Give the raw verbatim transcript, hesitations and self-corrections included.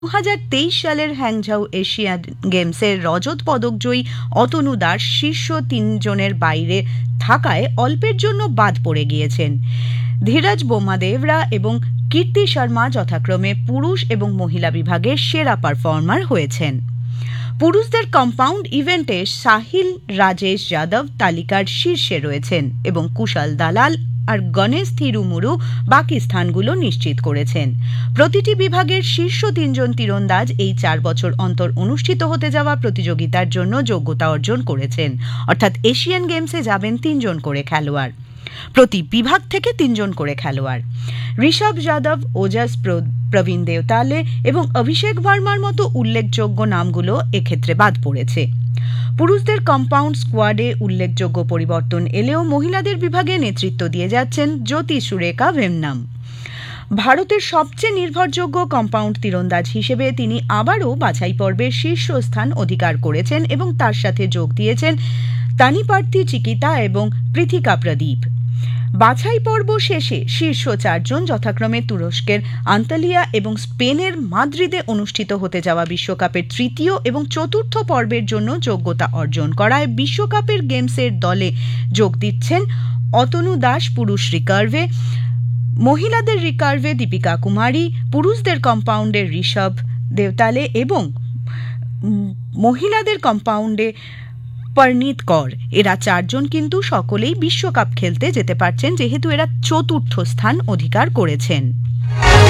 দু হাজার তেইশ সালের হ্যাংঝাউ এশিয়ান গেমসের রজত পদকজয়ী অতনু দাস শীর্ষ তিনজনের বাইরে থাকায় অল্পের জন্য বাদ পড়ে গিয়েছেন। ধীরজ বোমাদেভরা এবং কীর্তি শর্মা যথাক্রমে পুরুষ এবং মহিলা বিভাগের সেরা পারফর্মার হয়েছেন। পুরুষদের কম্পাউন্ড ইভেন্টে সাহিল রাজেশ যাদব তালিকার শীর্ষে রয়েছেন এবং কুশল দালাল আর গণেশ থিরুমুরু বাকি স্থানগুলো নিশ্চিত করেছেন। প্রতিটি বিভাগের শীর্ষ তিনজন তীরন্দাজ এই চার বছর অন্তর অনুষ্ঠিত হতে যাওয়া প্রতিযোগিতার জন্য যোগ্যতা অর্জন করেছেন, অর্থাৎ এশিয়ান গেমসে যাবেন তিনজন করে খেলোয়াড়, প্রতি বিভাগ থেকে তিনজন করে খেলোয়াড়। ঋষভ যাদব, ওজস প্রবীণ দেওতালে এবং অভিষেক ভার্মার মতো উল্লেখযোগ্য নামগুলো এক্ষেত্রে বাদ পড়েছে। পুরুষদের কম্পাউন্ড স্কোয়াডে উল্লেখযোগ্য পরিবর্তন এলেও মহিলাদের বিভাগে নেতৃত্ব দিয়ে যাচ্ছেন জ্যোতি সুরেখা ভেমনাম। ভারতের সবচেয়ে নির্ভরযোগ্য কম্পাউন্ড তীরন্দাজ হিসেবে তিনি আবারও বাছাই পর্বে শীর্ষস্থান অধিকার করেছেন এবং তার সাথে যোগ দিয়েছেন তানিপার্থী চিকিতা এবং পৃথিকা প্রদীপ। বাছাই পর্ব শেষে শীর্ষ চারজন যথাক্রমে তুরস্কের আন্তালিয়া এবং স্পেনের মাদ্রিদে অনুষ্ঠিত হতে যাওয়া বিশ্বকাপের তৃতীয় এবং চতুর্থ পর্বের জন্য যোগ্যতা অর্জন করায় বিশ্বকাপের গেমসের দলে যোগ দিচ্ছেন অতনু দাস পুরুষ রিকার্ভে, মহিলাদের রিকার্ভে দীপিকা কুমারী, পুরুষদের কম্পাউন্ডে ঋষভ দেওতালে এবং মহিলাদের কম্পাউন্ডে পরনীত কর। এরা চারজন কিন্তু সকলেই বিশ্বকাপ খেলতে যেতে পারছেন, যেহেতু এরা চতুর্থ স্থান অধিকার করেছেন।